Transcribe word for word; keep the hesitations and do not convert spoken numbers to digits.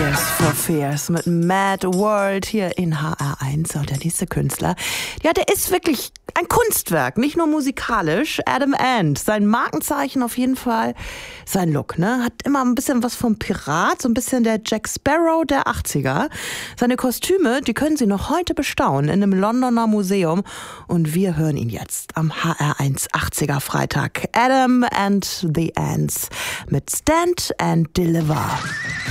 Tears for Fears mit Mad World hier in H R eins. Und der nächste Künstler, ja, der ist wirklich ein Kunstwerk, nicht nur musikalisch. Adam Ant, sein Markenzeichen auf jeden Fall, sein Look, ne? Hat immer ein bisschen was vom Pirat, so ein bisschen der Jack Sparrow der achtziger. Seine Kostüme, die können Sie noch heute bestaunen in einem Londoner Museum. Und wir hören ihn jetzt am H R eins achtziger Freitag. Adam and the Ants mit Stand and Deliver.